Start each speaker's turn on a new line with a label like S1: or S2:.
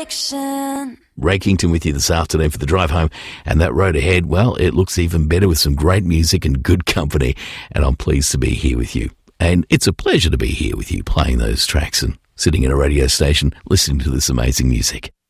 S1: addiction.
S2: Ray Kington with you this afternoon for the drive home, and that road ahead, well, it looks even better with some great music and good company, and I'm pleased to be here with you. And it's a pleasure to be here with you playing those tracks and sitting in a radio station listening to this amazing music.